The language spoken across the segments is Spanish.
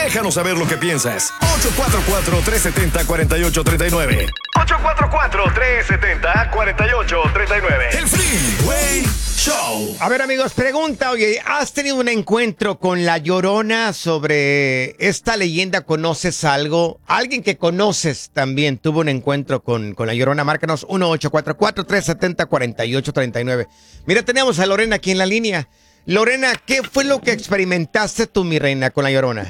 Déjanos saber lo que piensas. 844-370-4839. 844-370-4839. El Freeway Show. A ver, amigos, pregunta, oye, ¿has tenido un encuentro con La Llorona sobre esta leyenda? ¿Conoces algo? Alguien que conoces también tuvo un encuentro con La Llorona. Márcanos 1-844-370-4839. Mira, tenemos a Lorena aquí en la línea. Lorena, ¿qué fue lo que experimentaste tú, mi reina, con La Llorona?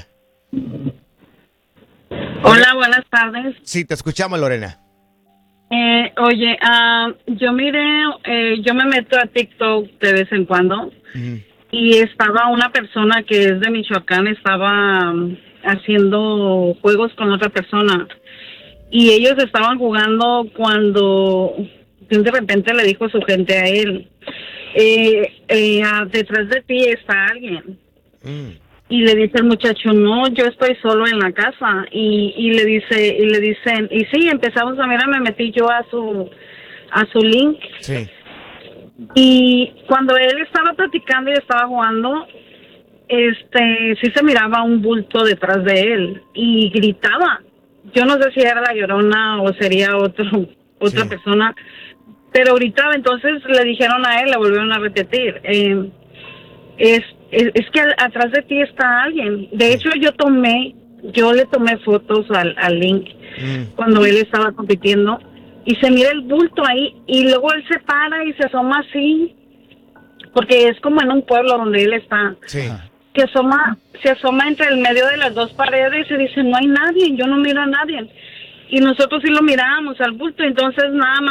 Hola, buenas tardes. Sí, te escuchamos, Lorena. Oye, yo me meto a TikTok de vez en cuando y estaba una persona que es de Michoacán, estaba haciendo juegos con otra persona y ellos estaban jugando cuando de repente le dijo su gente a él, detrás de ti está alguien. Y le dice el muchacho, no, yo estoy solo en la casa. Y le dicen, y sí, empezamos a mirar, me metí yo a su link. Sí. Y cuando él estaba platicando y estaba jugando, sí se miraba un bulto detrás de él y gritaba. Yo no sé si era La Llorona o sería otra persona, pero gritaba. Entonces le dijeron a él, le volvieron a repetir, es que atrás de ti está alguien. De hecho, yo le tomé fotos al link cuando él estaba compitiendo y se mira el bulto ahí y luego él se para y se asoma así, porque es como en un pueblo donde él está. Sí. Se asoma entre el medio de las dos paredes y dice, no hay nadie, yo no miro a nadie. Y nosotros sí lo mirábamos al bulto, entonces nada más